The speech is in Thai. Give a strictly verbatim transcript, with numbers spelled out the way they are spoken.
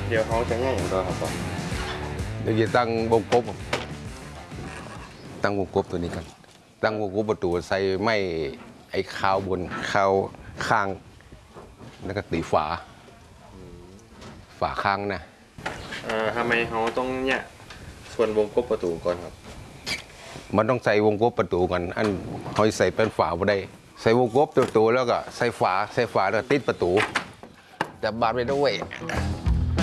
เดี๋ยวเขาจะง่ายอย่างตัวครับผมเดี๋ยวจะตั้งวงกบตั้งวงกบตัวนี้กันตั้งวงกบประตูใส่ไม้ไอ้คาวบนคาวข้างแล้วก็ตีฝาฝาข้างนะเอ่อทำไมเขาต้องเนี่ยส่วนวงกบประตูก่อนครับมันต้องใส่วงกบประตูกันอันเขาใส่เป็นฝาบ่ได้ใส่วงกบตัวๆแล้วก็ใส่ฝาใส่ฝาแล้วติดประตูจับบานไปด้วย